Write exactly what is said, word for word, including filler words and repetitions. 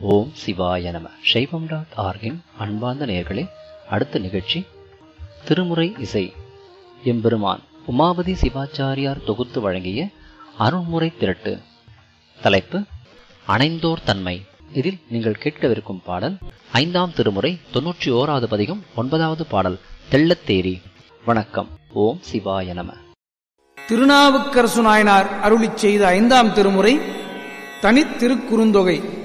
ஓம் சிவாய நம. சைவம் டாட் ஆர்கின் அன்பார்ந்த நேயர்களே, அடுத்த நிகழ்ச்சி திருமுறை இசை. எம்பெருமான் உமாபதி சிவாச்சாரியார் தொகுத்து வழங்கிய அருள்முறை திரட்டு. தலைப்பு அணைந்தோர் தன்மை. இதில் நீங்கள் கேட்கவிருக்கும் பாடல் ஐந்தாம் திருமுறை தொன்னூற்றி ஓராவது பதிகம் ஒன்பதாவது பாடல் தெள்ளத்தேரி. வணக்கம். ஓம் சிவாய நம. திருநாவுக்கரசு நாயனார் அருளிச் செய்த ஐந்தாம் திருமுறை தனித்திருக்குறுந்தொகை.